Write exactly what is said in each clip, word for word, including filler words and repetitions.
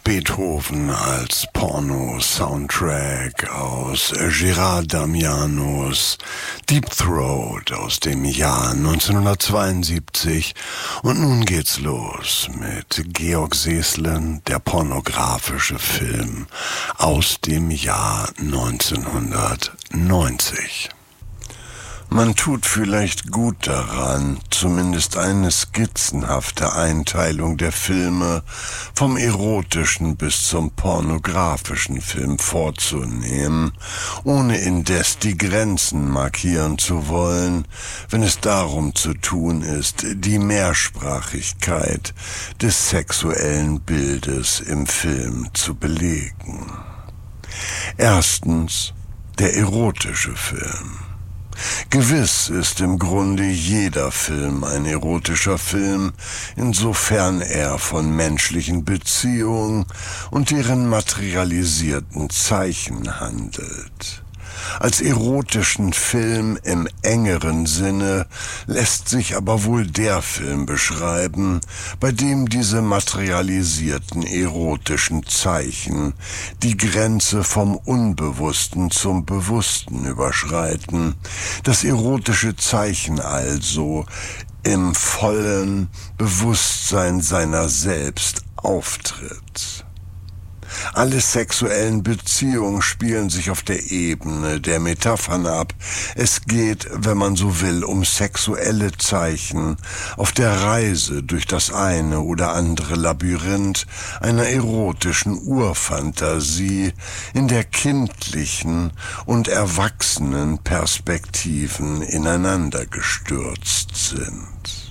Beethoven als Porno-Soundtrack aus Gérard Damianos Deep Throat aus dem Jahr neunzehnhundertzweiundsiebzig. Und nun geht's los mit Georg Seeslen, der pornografische Film aus dem Jahr neunzehnhundertneunzig. Man tut vielleicht gut daran, zumindest eine skizzenhafte Einteilung der Filme vom erotischen bis zum pornografischen Film vorzunehmen, ohne indes die Grenzen markieren zu wollen, wenn es darum zu tun ist, die Mehrsprachigkeit des sexuellen Bildes im Film zu belegen. Erstens, der erotische Film. Gewiss ist im Grunde jeder Film ein erotischer Film, insofern er von menschlichen Beziehungen und deren materialisierten Zeichen handelt. Als erotischen Film im engeren Sinne lässt sich aber wohl der Film beschreiben, bei dem diese materialisierten erotischen Zeichen die Grenze vom Unbewussten zum Bewussten überschreiten, das erotische Zeichen also im vollen Bewusstsein seiner selbst auftritt. Alle sexuellen Beziehungen spielen sich auf der Ebene der Metaphern ab. Es geht, wenn man so will, um sexuelle Zeichen auf der Reise durch das eine oder andere Labyrinth einer erotischen Urfantasie, in der kindlichen und erwachsenen Perspektiven ineinander gestürzt sind.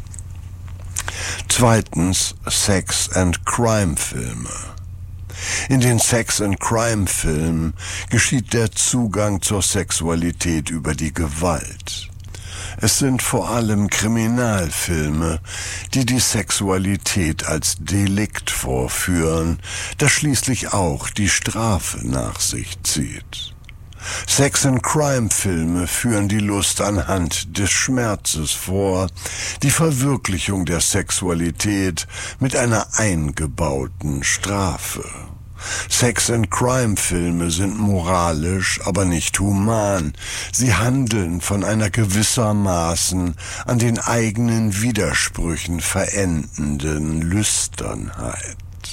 Zweitens, Sex-and-Crime-Filme. In den Sex-and-Crime-Filmen geschieht der Zugang zur Sexualität über die Gewalt. Es sind vor allem Kriminalfilme, die die Sexualität als Delikt vorführen, das schließlich auch die Strafe nach sich zieht. Sex-and-Crime-Filme führen die Lust anhand des Schmerzes vor, die Verwirklichung der Sexualität mit einer eingebauten Strafe. Sex-and-Crime-Filme sind moralisch, aber nicht human. Sie handeln von einer gewissermaßen an den eigenen Widersprüchen verendenden Lüsternheit.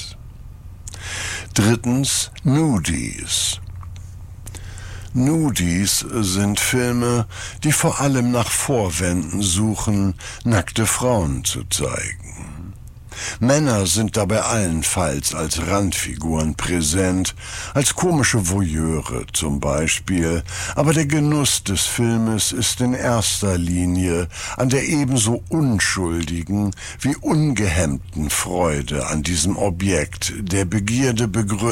Drittens, Nudies. Nudies sind Filme, die vor allem nach Vorwänden suchen, nackte Frauen zu zeigen. Männer sind dabei allenfalls als Randfiguren präsent, als komische Voyeure zum Beispiel, aber der Genuss des Filmes ist in erster Linie an der ebenso unschuldigen wie ungehemmten Freude an diesem Objekt der Begierde begründet,